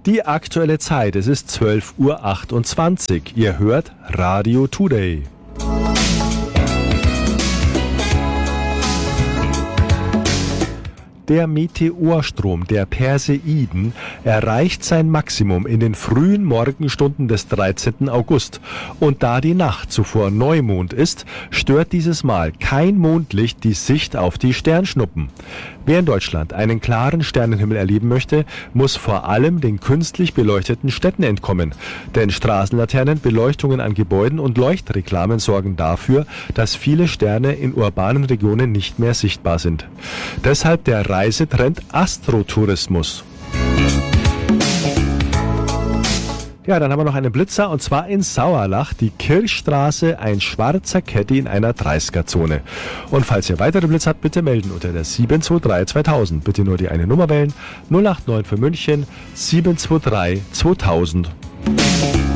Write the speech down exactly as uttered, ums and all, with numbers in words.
Die aktuelle Zeit, es ist zwölf Uhr achtundzwanzig. Ihr hört Radio Today. Der Meteorstrom der Perseiden erreicht sein Maximum in den frühen Morgenstunden des dreizehnten August. Und da die Nacht zuvor Neumond ist, stört dieses Mal kein Mondlicht die Sicht auf die Sternschnuppen. Wer in Deutschland einen klaren Sternenhimmel erleben möchte, muss vor allem den künstlich beleuchteten Städten entkommen. Denn Straßenlaternen, Beleuchtungen an Gebäuden und Leuchtreklamen sorgen dafür, dass viele Sterne in urbanen Regionen nicht mehr sichtbar sind. Deshalb der Reisetrend Astrotourismus. Ja, dann haben wir noch einen Blitzer und zwar in Sauerlach, die Kirchstraße, ein schwarzer Caddy in einer dreißiger-Zone. Und falls ihr weitere Blitz habt, bitte melden unter der sieben zwei drei zweitausend. Bitte nur die eine Nummer wählen, null acht neun für München, sieben zwei drei zweitausend.